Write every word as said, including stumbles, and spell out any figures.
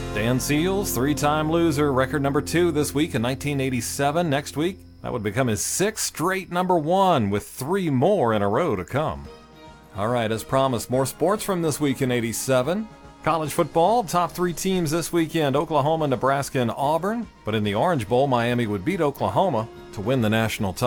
Dan Seals, three-time loser, record number two this week in nineteen eighty-seven. Next week, that would become his sixth straight number one, with three more in a row to come. All right, as promised, more sports from this week in eighty-seven. College football, top three teams this weekend, Oklahoma, Nebraska, and Auburn. But in the Orange Bowl, Miami would beat Oklahoma to win the national title.